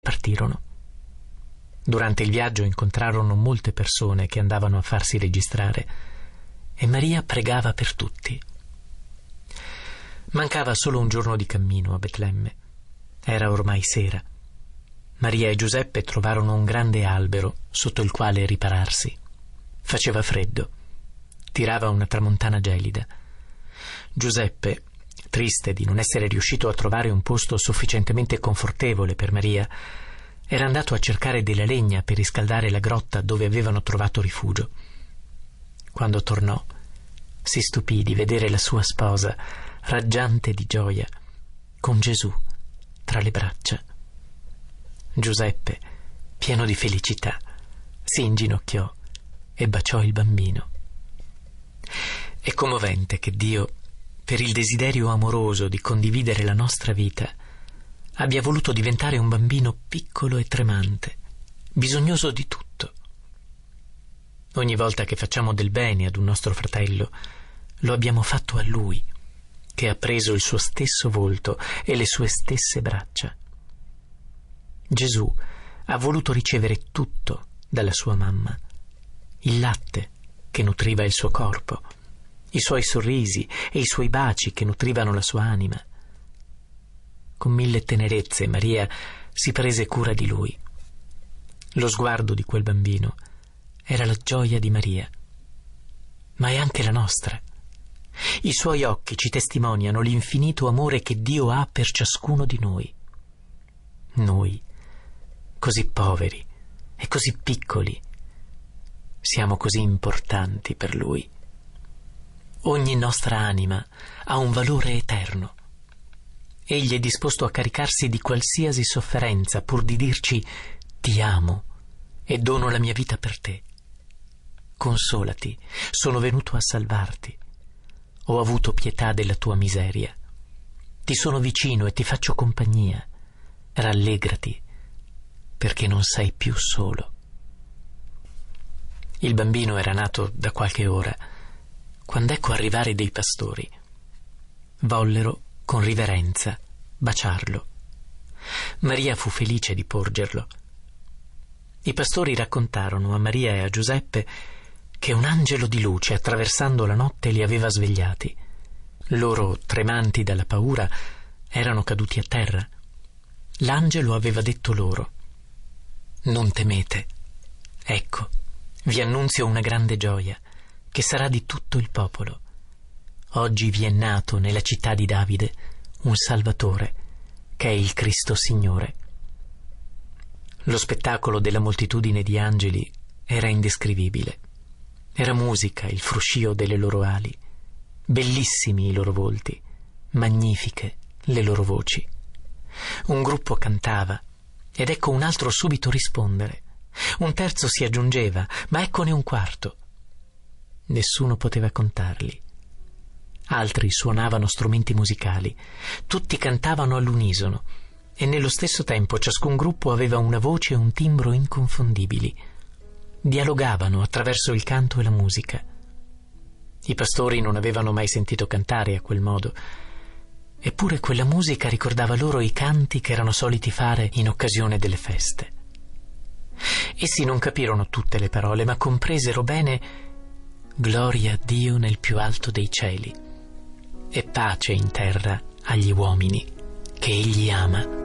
partirono. Durante il viaggio incontrarono molte persone che andavano a farsi registrare e Maria pregava per tutti. Mancava solo un giorno di cammino a Betlemme. Era ormai sera. Maria e Giuseppe trovarono un grande albero sotto il quale ripararsi. Faceva freddo. Tirava una tramontana gelida. Giuseppe, triste di non essere riuscito a trovare un posto sufficientemente confortevole per Maria, era andato a cercare della legna per riscaldare la grotta dove avevano trovato rifugio. Quando tornò, si stupì di vedere la sua sposa, raggiante di gioia, con Gesù tra le braccia. Giuseppe, pieno di felicità, si inginocchiò e baciò il bambino. È commovente che Dio, per il desiderio amoroso di condividere la nostra vita, abbia voluto diventare un bambino piccolo e tremante, bisognoso di tutto. Ogni volta che facciamo del bene ad un nostro fratello, lo abbiamo fatto a Lui, che ha preso il suo stesso volto e le sue stesse braccia. Gesù ha voluto ricevere tutto dalla sua mamma: il latte che nutriva il suo corpo, i suoi sorrisi e i suoi baci che nutrivano la sua anima. Con 1000 tenerezze Maria si prese cura di lui. Lo sguardo di quel bambino era la gioia di Maria, ma è anche la nostra. I suoi occhi ci testimoniano l'infinito amore che Dio ha per ciascuno di noi. Noi, così poveri e così piccoli, siamo così importanti per Lui. Ogni nostra anima ha un valore eterno. Egli è disposto a caricarsi di qualsiasi sofferenza pur di dirci: ti amo e dono la mia vita per te. Consolati, sono venuto a salvarti. Ho avuto pietà della tua miseria. Ti sono vicino e ti faccio compagnia. Rallegrati, perché non sei più solo. Il bambino era nato da qualche ora, quando ecco arrivare dei pastori. Vollero, con riverenza, baciarlo. Maria fu felice di porgerlo. I pastori raccontarono a Maria e a Giuseppe che un angelo di luce, attraversando la notte, li aveva svegliati. Loro, tremanti dalla paura, erano caduti a terra. L'angelo aveva detto loro: non temete, ecco, vi annunzio una grande gioia, che sarà di tutto il popolo. Oggi vi è nato nella città di Davide un Salvatore, che è il Cristo Signore. Lo spettacolo della moltitudine di angeli era indescrivibile. Era musica il fruscio delle loro ali, bellissimi i loro volti, magnifiche le loro voci. Un gruppo cantava, ed ecco un altro subito rispondere. Un terzo si aggiungeva, ma eccone un quarto. Nessuno poteva contarli. Altri suonavano strumenti musicali. Tutti cantavano all'unisono, e nello stesso tempo ciascun gruppo aveva una voce e un timbro inconfondibili. Dialogavano attraverso il canto e la musica. I pastori non avevano mai sentito cantare a quel modo, eppure quella musica ricordava loro i canti che erano soliti fare in occasione delle feste. Essi non capirono tutte le parole, ma compresero bene: gloria a Dio nel più alto dei cieli e pace in terra agli uomini che Egli ama.